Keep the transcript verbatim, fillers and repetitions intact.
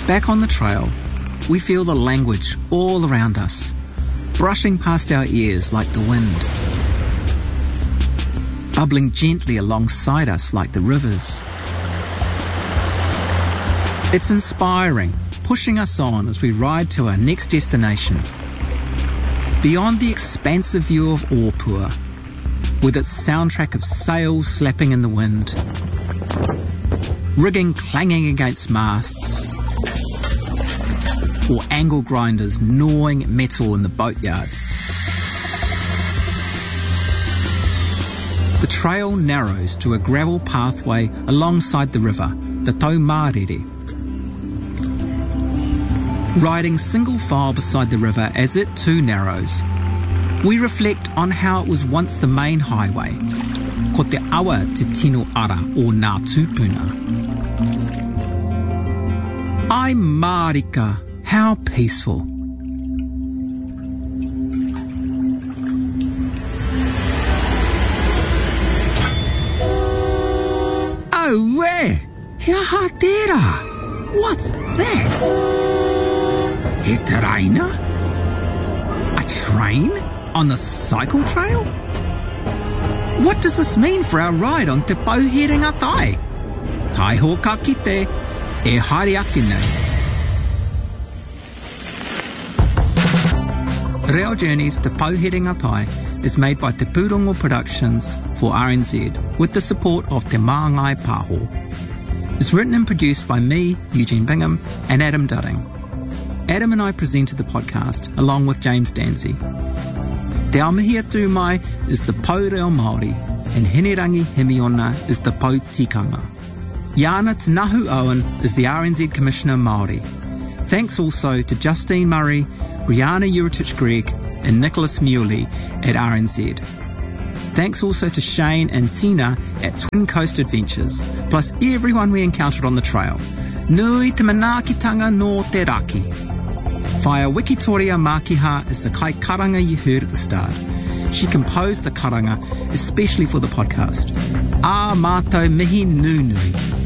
Back on the trail, we feel the language all around us, brushing past our ears like the wind, bubbling gently alongside us like the rivers. It's inspiring, pushing us on as we ride to our next destination, beyond the expansive view of Ōpua, with its soundtrack of sails slapping in the wind, rigging clanging against masts, or angle grinders gnawing metal in the boatyards. The trail narrows to a gravel pathway alongside the river, the Taumarere. Riding single file beside the river as it too narrows, we reflect on how it was once the main highway, ko te awa te tino ara o ngā tūpuna. Ai Marika, how peaceful. Oh, where? He aha tērā. What's that? He traina? A train? On the cycle trail? What does this mean for our ride on Te Pauherenga Tai? Kaiho ka kite, e haere ake nei. Reo Journeys Te Pauherenga Tai is made by Te Pūrongo Productions for R N Z with the support of Te Māngai Pāho. It's written and produced by me, Eugene Bingham, and Adam Dudding. Adam and I presented the podcast along with James Danzy. Te Aomihia Tū Mai is the Pau Reo Māori, and Hinerangi Himiona is the Pau Tikanga. Yana Tanahu Owen is the R N Z Commissioner Māori. Thanks also to Justine Murray, Rihanna Uritich-Gregg, and Nicholas Muley at R N Z. Thanks also to Shane and Tina at Twin Coast Adventures, plus everyone we encountered on the trail. Nui te manaakitanga no te raki. Whaia Wikitoria Mākiha is the kai karanga you heard at the start. She composed the karanga especially for the podcast. A mātou mihi nunui.